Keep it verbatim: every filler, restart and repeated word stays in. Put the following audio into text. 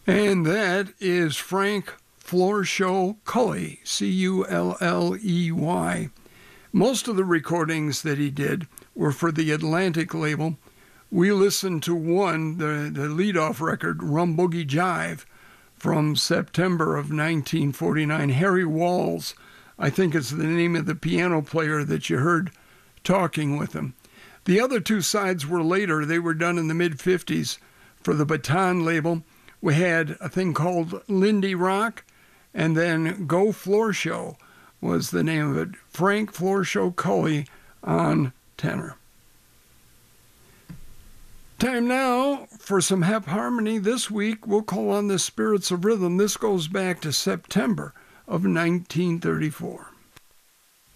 And that is Frank Florshow Culley, C U L L E Y. Most of the recordings that he did were for the Atlantic label. We listened to one, the, the lead-off record, Rum Boogie Jive, from September of nineteen forty-nine. Harry Walls, I think is the name of the piano player that you heard talking with him. The other two sides were later. They were done in the mid-fifties for the Baton label. We had a thing called Lindy Rock, and then Go Floor Show was the name of it. Frank Florshow Culley on tenor. Time now for some Hep Harmony. This week we'll call on the Spirits of Rhythm. This goes back to September of nineteen thirty-four.